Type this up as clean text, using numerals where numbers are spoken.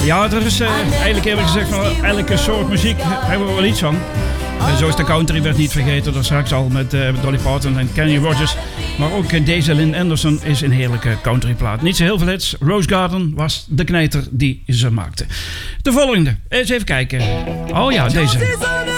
Ja, er is eigenlijk eerlijk gezegd van elke soort muziek hebben we wel iets van. Zoals de country werd niet vergeten, dat straks al met Dolly Parton en Kenny Rogers. Maar ook deze Lynn Anderson is een heerlijke countryplaat. Niet zo heel veel hits. Rose Garden was de knijter die ze maakte. De volgende, eens even kijken. Oh ja, deze.